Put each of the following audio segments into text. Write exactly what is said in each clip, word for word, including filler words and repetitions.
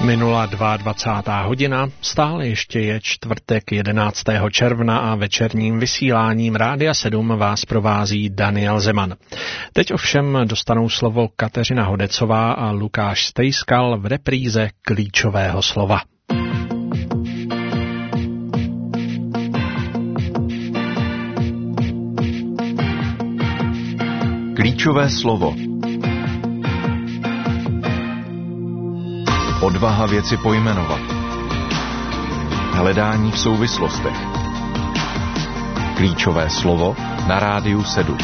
Minula dvacátá druhá hodina, stále ještě je čtvrtek jedenáctého června a večerním vysíláním Rádia sedm vás provází Daniel Zeman. Teď ovšem dostanou slovo Kateřina Hodecová a Lukáš Stejskal v repríze klíčového slova. Klíčové slovo. Odvaha věci pojmenovat. Hledání v souvislostech. Klíčové slovo na Rádiu sedm.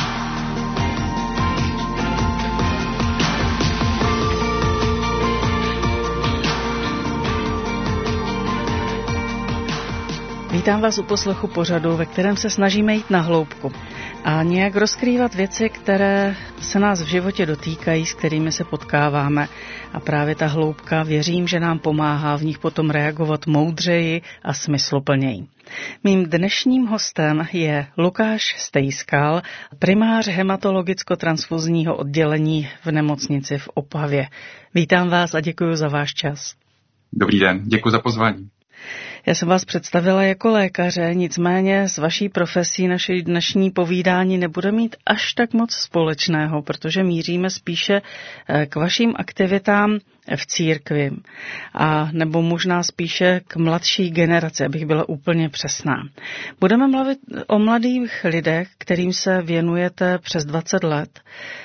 Vítám vás u poslechu pořadu, ve kterém se snažíme jít na hloubku a nějak rozkrývat věci, které se nás v životě dotýkají, s kterými se potkáváme. A právě ta hloubka, věřím, že nám pomáhá v nich potom reagovat moudřeji a smysluplněji. Mým dnešním hostem je Lukáš Stejskal, primář hematologicko-transfuzního oddělení v nemocnici v Opavě. Vítám vás a děkuji za váš čas. Dobrý den, děkuji za pozvání. Já jsem vás představila jako lékaře, nicméně s vaší profesí naše dnešní povídání nebude mít až tak moc společného, protože míříme spíše k vašim aktivitám v církvi, a nebo možná spíše k mladší generaci, abych byla úplně přesná. Budeme mluvit o mladých lidech, kterým se věnujete přes dvacet let.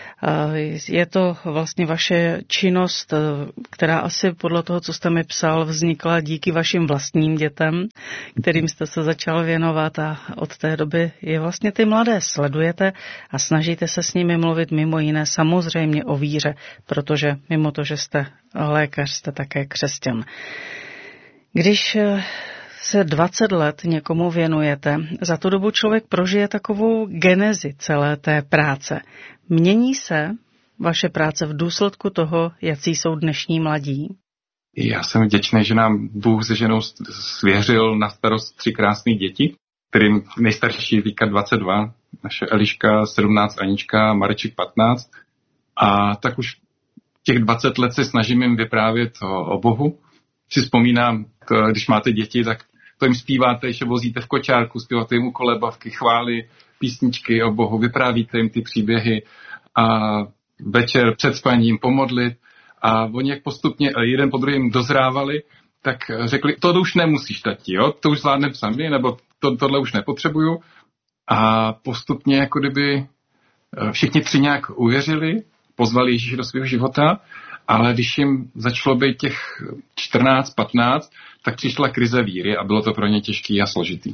Je to vlastně vaše činnost, která asi podle toho, co jste mi psal, vznikla díky vašim vlastním dětem, kterým jste se začal věnovat, a od té doby je vlastně ty mladé sledujete a snažíte se s nimi mluvit mimo jiné samozřejmě o víře, protože mimo to, že jste lékař, jste také křesťan. Když se dvacet let někomu věnujete, za tu dobu člověk prožije takovou genezi celé té práce. Mění se vaše práce v důsledku toho, jací jsou dnešní mladí? Já jsem vděčný, že nám Bůh se ženou svěřil na starost tři krásné děti, kterým nejstarší týka dvacet dva, naše Eliška sedmnáct, Anička, Mareček patnáct. A tak už těch dvacet let se snažím jim vyprávět o, o Bohu. Si vzpomínám, když máte děti, tak to jim zpíváte, že vozíte v kočárku, zpíváte jim kolébavky, chvály, písničky o Bohu, vyprávíte jim ty příběhy a večer před spaním pomodlit. A oni jak postupně jeden po druhém dozrávali, tak řekli, to už nemusíš, tati, jo? To už zvládnem sami, nebo to, tohle už nepotřebuju. A postupně jako kdyby všichni tři nějak uvěřili, pozvali Ježíše do svého života, ale když jim začalo být těch čtrnáct patnáct, tak přišla krize víry a bylo to pro ně těžký a složitý.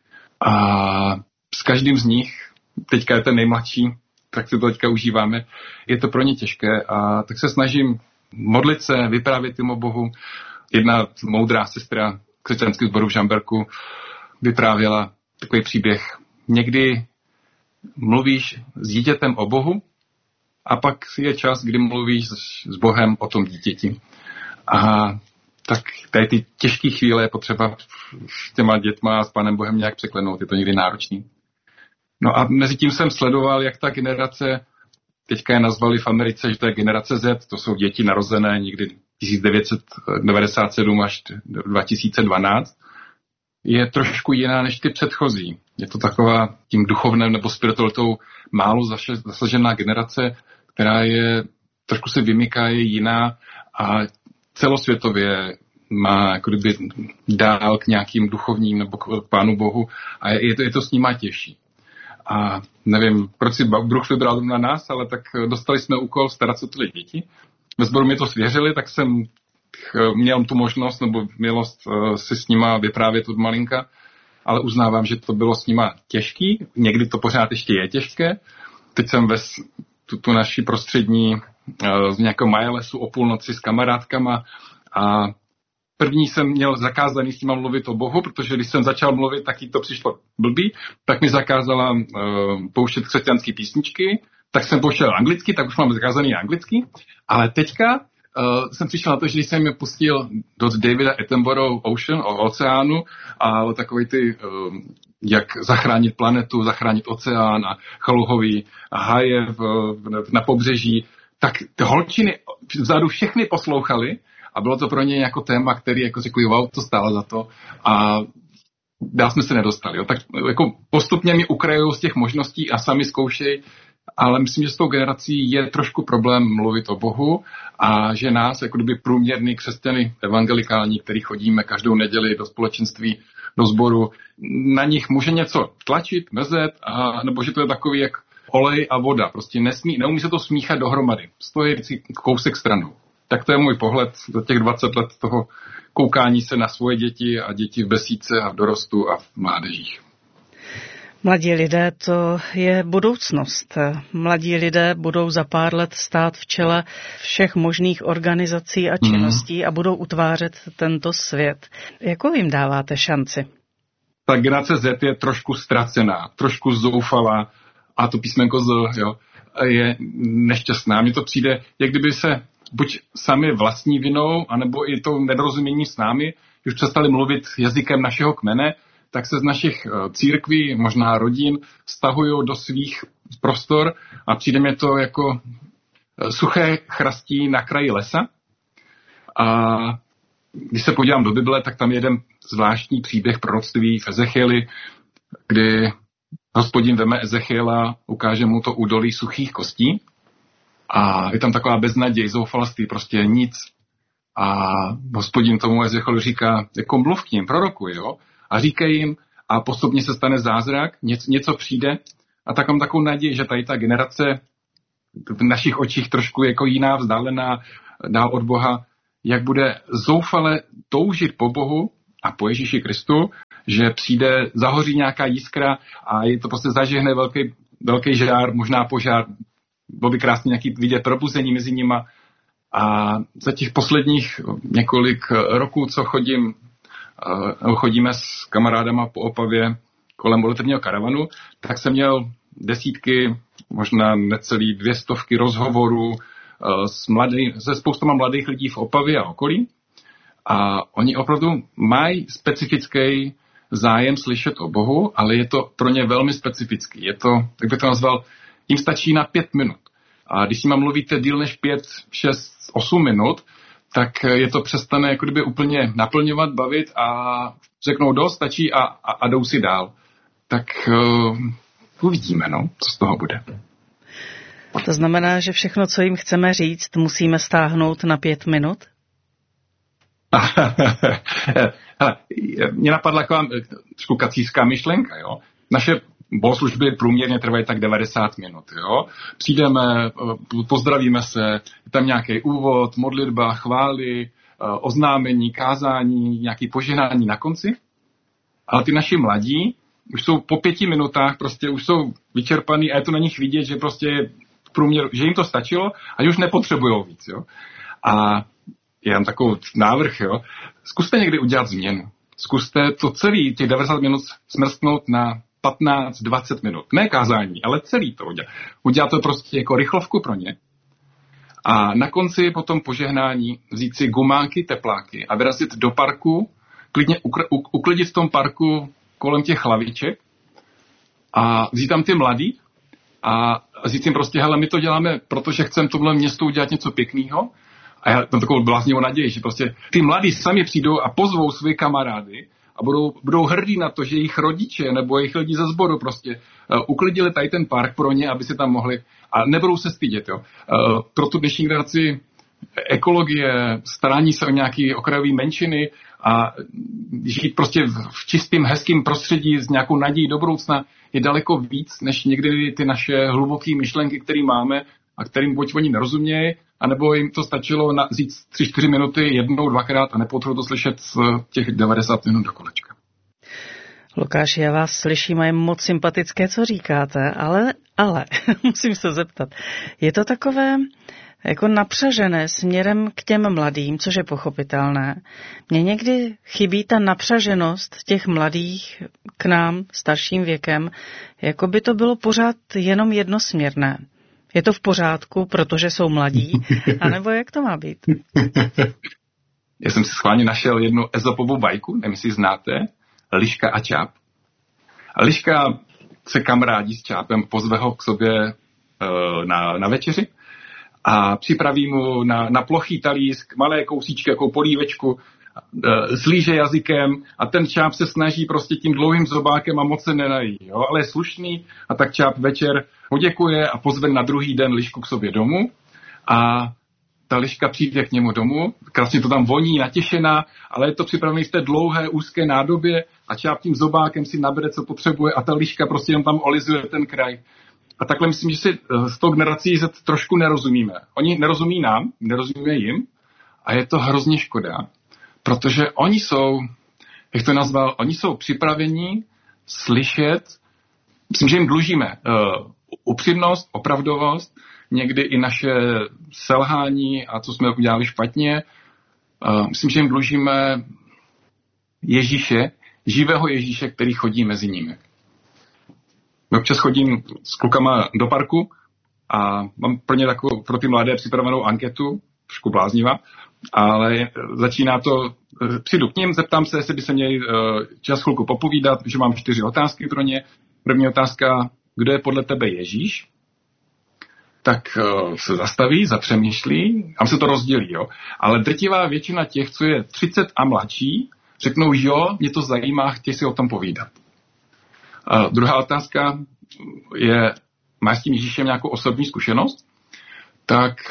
A s každým z nich, teďka je ten nejmladší, tak si to teďka užíváme, je to pro ně těžké, a tak se snažím modlit se, vyprávět jim o Bohu. Jedna moudrá sestra křesťanského sboru v Žamberku vyprávěla takový příběh. Někdy mluvíš s dítětem o Bohu a pak je čas, kdy mluvíš s Bohem o tom dítěti. A tak tady ty těžké chvíle je potřeba s těma dětma a s Pánem Bohem nějak překlenout. Je to někdy náročný. No a mezi tím jsem sledoval, jak ta generace, teďka je nazvali v Americe, že to je generace Z, to jsou děti narozené někdy tisíc devět set devadesát sedm až dva tisíce dvanáct, je trošku jiná než ty předchozí. Je to taková tím duchovnem nebo spiritualitou málo zasažená generace, která je, trošku se vymyká, je jiná a celosvětově má jako kdyby dál k nějakým duchovním nebo k Pánu Bohu, a je to, je to s nima těžší. A nevím, proč si Bůh vybral na nás, ale tak dostali jsme úkol starat se o tyhle děti. Ve sboru mi to svěřili, tak jsem měl tu možnost nebo milost si s nima vyprávět od malinka, ale uznávám, že to bylo s nima těžký. Někdy to pořád ještě je těžké. Teď jsem ve tu, tu naši prostřední z nějakého majelesu o půlnoci s kamarádkama a první jsem měl zakázaný s nima mluvit o Bohu, protože když jsem začal mluvit, tak jí to přišlo blbý, tak mi zakázala uh, pouštět křesťanské písničky, tak jsem pouštěl anglicky, tak už mám zakázaný anglicky, ale teďka uh, jsem přišel na to, že když jsem mě pustil do Davida Attenborough Ocean, o oceánu, a o takovej ty, uh, jak zachránit planetu, zachránit oceán a chaluhový a haje v, v, na pobřeží, tak ty holčiny vzadu všechny poslouchali a bylo to pro ně jako téma, který jako řekli, wow, to stálo za to a dál jsme se nedostali. Jo. Tak jako postupně mi ukrajou z těch možností a sami zkoušej, ale myslím, že s tou generací je trošku problém mluvit o Bohu a že nás, jako kdyby průměrný křesťany evangelikální, který chodíme každou neděli do společenství, do sboru, na nich může něco tlačit, mrzet, a, nebo že to je takový jak olej a voda. Prostě nesmí, neumí se to smíchat dohromady. Stojí si kousek stranou. Tak to je můj pohled za těch dvacet let toho koukání se na svoje děti a děti v besídce a v dorostu a v mládežích. Mladí lidé, to je budoucnost. Mladí lidé budou za pár let stát v čele všech možných organizací a činností mm. a budou utvářet tento svět. Jakou jim dáváte šanci? Ta generace Z je trošku ztracená, trošku zoufalá a to písmenko Z, jo, je nešťastná. Mně to přijde, jak kdyby se buď sami vlastní vinou, anebo i to nedorozumění s námi, už přestali mluvit jazykem našeho kmene, tak se z našich církví, možná rodin, stahují do svých prostor a přijde mi to jako suché chrastí na kraji lesa. A když se podívám do Bible, tak tam je jeden zvláštní příběh proroctví v Ezechieli, kdy Hospodin veme Ezechiela, ukáže mu to údolí suchých kostí a je tam taková beznaděj, zoufalství, prostě nic. A Hospodin tomu Ezechielu říká, jako mluv k ním, prorokuj, jo? A říkají jim a postupně se stane zázrak, něco, něco přijde a tak mám takovou naději, že tady ta generace v našich očích trošku jako jiná, vzdálená, dál od Boha, jak bude zoufale toužit po Bohu a po Ježíši Kristu, že přijde, zahoří nějaká jiskra a je to prostě zažehne velký, velký žár, možná požár, bylo by krásně nějaký vidět probuzení mezi nima. A za těch posledních několik roků, co chodím, chodíme s kamarádama po Opavě kolem modlitevního karavanu, tak jsem měl desítky, možná necelý dvě stovky rozhovorů s mladý, se spoustama mladých lidí v Opavě a okolí. A oni opravdu mají specifický zájem slyšet o Bohu, ale je to pro ně velmi specifický. Je to, jak bych to nazval, jim stačí na pět minut. A když s nima mluvíte díl než pět, šest, osm minut, tak je to přestane jako kdyby úplně naplňovat, bavit a řeknou dost, stačí a, a, a jdou si dál. Tak uh, uvidíme, no, co z toho bude. To znamená, že všechno, co jim chceme říct, musíme stáhnout na pět minut? Hele, mě napadla taková trošku kacířská myšlenka, jo. Naše bohoslužby průměrně trvají tak devadesát minut, jo. Přijdeme, pozdravíme se, je tam nějaký úvod, modlitba, chvály, oznámení, kázání, nějaký požehnání na konci. Ale ty naši mladí už jsou po pěti minutách, prostě už jsou vyčerpaný a je to na nich vidět, že prostě v průměru, že jim to stačilo a že už nepotřebujou víc, jo. A je tam takový návrh, jo. Zkuste někdy udělat změnu. Zkuste to celý, těch devadesát minut smrsknout na patnáct dvacet minut. Ne kázání, ale celý to udělat. Udělat to prostě jako rychlovku pro ně. A na konci potom požehnání vzít si gumánky, tepláky a vyrazit do parku, klidně ukr- uklidit v tom parku kolem těch laviček a vzít tam ty mladý a říct jim prostě, hele, my to děláme, protože chceme tohle městu udělat něco pěkného. A já tam takovou bláznivou naději, že prostě ty mladí sami přijdou a pozvou své kamarády a budou, budou hrdí na to, že jejich rodiče nebo jejich lidi ze sboru prostě uh, uklidili tady ten park pro ně, aby si tam mohli a nebudou se stydět. Jo. Uh, pro tu dnešní generaci ekologie, starání se o nějaké okrajové menšiny a žít prostě v čistým, hezkým prostředí s nějakou nadějí do budoucna je daleko víc, než někdy ty naše hluboké myšlenky, které máme a kterým buď oni nerozumějí, anebo jim to stačilo na, říct tři, čtyři minuty jednou, dvakrát a nepotřebuji to slyšet z těch devadesát minut do kolečka. Lukáš, já vás slyším a je moc sympatické, co říkáte, ale, ale musím se zeptat, je to takové jako napřažené směrem k těm mladým, což je pochopitelné. Mně někdy chybí ta napřaženost těch mladých k nám starším věkem, jako by to bylo pořád jenom jednosměrné. Je to v pořádku, protože jsou mladí? A nebo jak to má být? Já jsem si schválně našel jednu Ezopovu bajku, nevím, jestli znáte, Liška a Čáp. A Liška se kamarádí s Čápem, pozve ho k sobě uh, na, na večeři a připraví mu na, na plochý talíř malé kousíčky, jako polívečku, slíže jazykem a ten čáp se snaží prostě tím dlouhým zobákem a moc se nenají, jo? Ale je slušný a tak čáp večer poděkuje a pozve na druhý den lišku k sobě domů a ta liška přijde k němu domů, krásně to tam voní, natěšená, ale je to připravené v té dlouhé, úzké nádobě a čáp tím zobákem si nabere, co potřebuje a ta liška prostě jen tam olizuje ten kraj. A takhle myslím, že si s tou generací Z trošku nerozumíme. Oni nerozumí nám, nerozumíme jim a je to hrozně škoda, protože oni jsou, jak to nazval, oni jsou připraveni slyšet, myslím, že jim dlužíme uh, upřímnost, opravdovost, někdy i naše selhání a co jsme udělali špatně. Uh, myslím, že jim dlužíme Ježíše, živého Ježíše, který chodí mezi nimi. My občas chodím s klukama do parku a mám pro ně takovou, pro ty mladé připravenou anketu, trošku bláznivá, ale začíná to, přijdu k ním, zeptám se, jestli by se měli čas chvilku popovídat, že mám čtyři otázky pro ně. První otázka, kdo je podle tebe Ježíš? Tak se zastaví, zapřemýšlí, tam se to rozdělí, jo. Ale drtivá většina těch, co je třicet a mladší, řeknou, jo, mě to zajímá, chtějí si o tom povídat. A druhá otázka je, máš s tím Ježíšem nějakou osobní zkušenost? Tak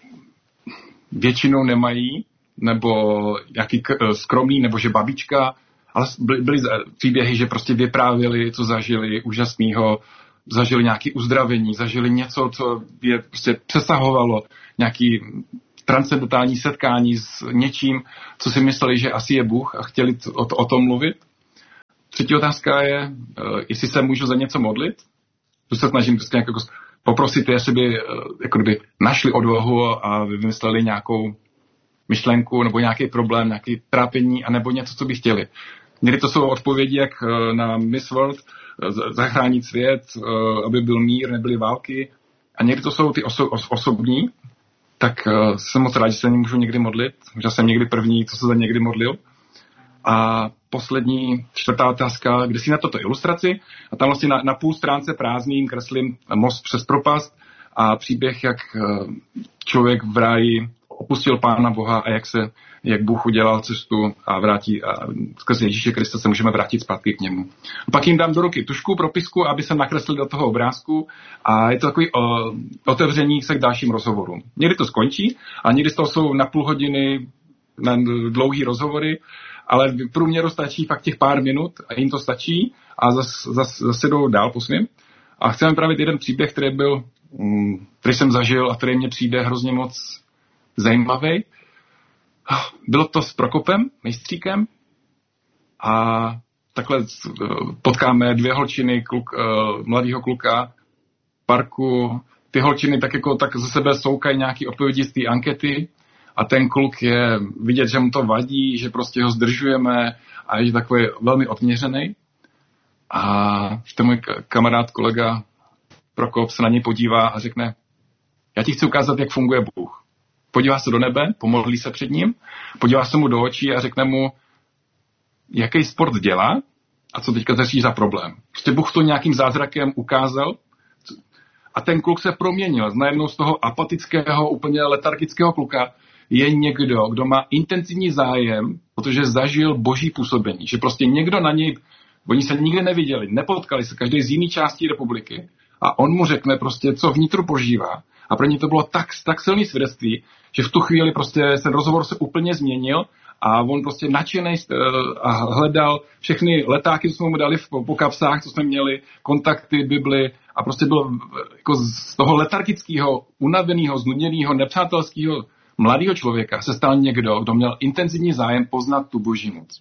většinou nemají, nebo nějaký skromný, nebo že babička, ale byly, byly příběhy, že prostě vyprávěli, co zažili úžasného, zažili nějaké uzdravení, zažili něco, co je prostě přesahovalo, nějaký transcendentální setkání s něčím, co si mysleli, že asi je Bůh a chtěli o, to, o tom mluvit. Třetí otázka je, jestli se můžu za něco modlit. Tu se snažím prostě nějak jako poprosit, jestli by jako kdyby našli odvahu a vymysleli nějakou myšlenku nebo nějaký problém, nějaké trápení a nebo něco, co by chtěli. Někdy to jsou odpovědi, jak na Miss World, zachránit svět, aby byl mír, nebyly války. A někdy to jsou ty oso- os- osobní, tak jsem moc rád, že se můžu někdy modlit. Možná jsem někdy první, co se za někdy modlil. A poslední, čtvrtá otázka, kde si na toto ilustraci. A tam vlastně na, na půl stránce prázdným kreslím most přes propast a příběh, jak člověk v ráji opustil Pána Boha a jak se, jak Bůh udělal cestu a vrátí a skrze Ježíše Krista se můžeme vrátit zpátky k němu. A pak jim dám do ruky tušku, propisku, aby se nakreslil do toho obrázku a je to takový o, otevření se k dalším rozhovorům. Někdy to skončí a někdy z toho jsou na půl hodiny na dlouhý rozhovory, ale v průměru stačí fakt těch pár minut a jim to stačí a zase zas, zas jdou dál po svým. A chceme vyprávět jeden příběh, který byl, který jsem zažil a který mně přijde hrozně moc zajímavý. Bylo to s Prokopem, mejstříkem a takhle potkáme dvě holčiny, kluk, mladýho kluka v parku. Ty holčiny tak jako tak ze sebe soukají nějaký odpovědi z té ankety a ten kluk je vidět, že mu to vadí, že prostě ho zdržujeme a je takový velmi odměřený. A ten můj kamarád, kolega Prokop se na něj podívá a řekne, já ti chci ukázat, jak funguje Bůh. Podívá se do nebe, pomodlí se před ním, podívá se mu do očí a řekne mu, jaký sport dělá a co teďka řeší za problém. Prostě Bůh to nějakým zázrakem ukázal a ten kluk se proměnil. Najednou z toho apatického, úplně letargického kluka je někdo, kdo má intenzivní zájem, protože zažil boží působení. Že prostě někdo na něj, oni se nikdy neviděli, nepotkali se, každý z jiné části republiky a on mu řekne prostě, co vnitru požívá. A pro ně to bylo tak, tak silný svědectví, že v tu chvíli prostě ten rozhovor se úplně změnil a on prostě nadšenej a hledal všechny letáky, co jsme mu dali po, po kapsách, co jsme měli, kontakty, Bibli a prostě byl jako z toho letargického, unaveného, znudněného, nepřátelského mladého člověka se stal někdo, kdo měl intenzivní zájem poznat tu boží moc.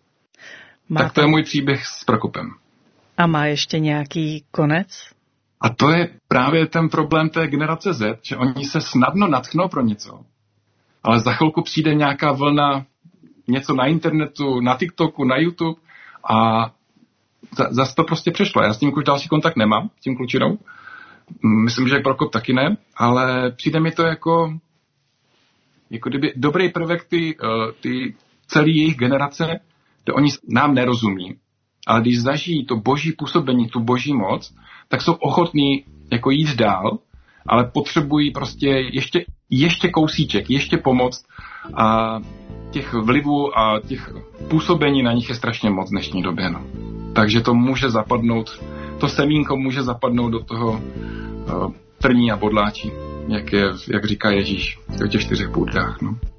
Má tak to je můj příběh s Prokopem. A má ještě nějaký konec? A to je právě ten problém té generace Z, že oni se snadno natchnou pro něco. Ale za chvilku přijde nějaká vlna, něco na internetu, na TikToku, na YouTube a za, zase to prostě přešlo. Já s tím už další kontakt nemám, s tím klučinou. Myslím, že Prokop taky ne, ale přijde mi to jako, jako kdyby dobrý prvek ty, ty celý jejich generace, kde oni nám nerozumí. Ale když zažijí to boží působení, tu boží moc, tak jsou ochotní jako jít dál ale potřebují prostě ještě, ještě kousíček, ještě pomoc a těch vlivů a těch působení na nich je strašně moc v dnešní době. No. Takže to může zapadnout, to semínko může zapadnout do toho uh, trní a bodláčí, jak, je, jak říká Ježíš v těch čtyřech půdách. No.